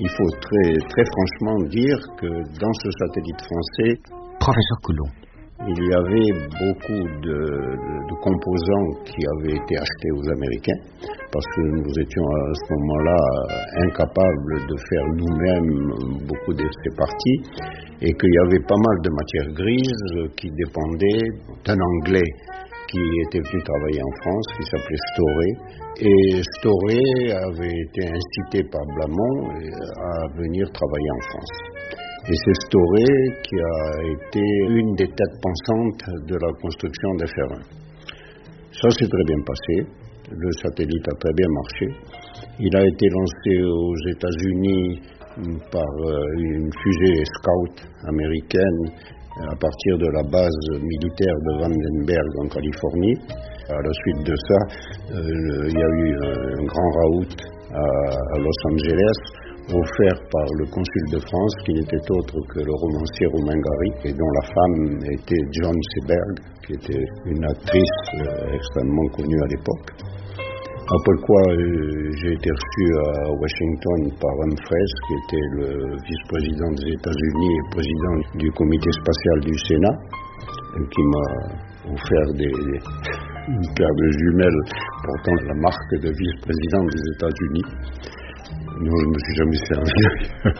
Il faut très franchement dire que dans ce satellite français, Professeur Coulon, il y avait beaucoup de composants qui avaient été achetés aux Américains parce que nous étions à ce moment-là incapables de faire nous-mêmes beaucoup de ces parties et qu'il y avait pas mal de matières grises qui dépendaient d'un Anglais qui était venu travailler en France, qui s'appelait Storé. Et Storé avait été incité par Blamont à venir travailler en France. Et c'est Storé qui a été une des têtes pensantes de la construction des FR1. Ça s'est très bien passé. Le satellite a très bien marché. Il a été lancé aux États-Unis par une fusée Scout américaine à partir de la base militaire de Vandenberg en Californie. À la suite de ça, il y a eu un grand raout à Los Angeles, offert par le consul de France, qui n'était autre que le romancier Romain Gary, et dont la femme était Joan Seberg, qui était une actrice extrêmement connue à l'époque. Après quoi, j'ai été reçu à Washington par Humphreys, qui était le vice-président des États-Unis et président du comité spatial du Sénat, qui m'a offert une paire de jumelles portant la marque de vice-président des États-Unis. Non, je ne me suis jamais servi.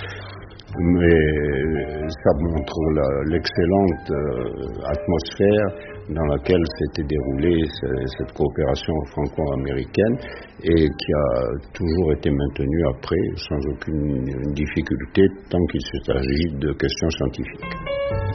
Mais ça montre l'excellente atmosphère dans laquelle s'était déroulée cette coopération franco-américaine et qui a toujours été maintenue après sans aucune difficulté tant qu'il s'agit de questions scientifiques.